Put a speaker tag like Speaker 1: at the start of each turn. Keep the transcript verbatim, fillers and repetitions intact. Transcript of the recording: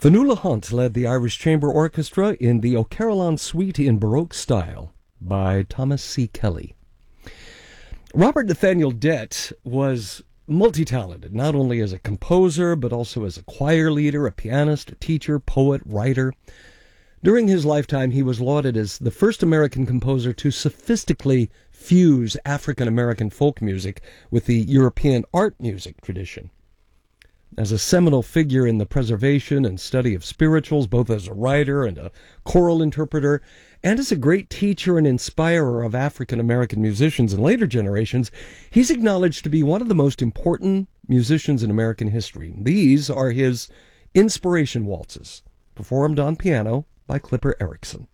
Speaker 1: Fionnuala Hunt led the Irish Chamber Orchestra in the O'Carolan Suite in Baroque style by Thomas C. Kelly. Robert Nathaniel Dett was multi-talented, not only as a composer, but also as a choir leader, a pianist, a teacher, poet, writer. During his lifetime, he was lauded as the first American composer to sophistically fuse African-American folk music with the European art music tradition. As a seminal figure in the preservation and study of spirituals, both as a writer and a choral interpreter, and as a great teacher and inspirer of African-American musicians in later generations, he's acknowledged to be one of the most important musicians in American history. These are his inspiration waltzes, performed on piano by Clipper Erickson.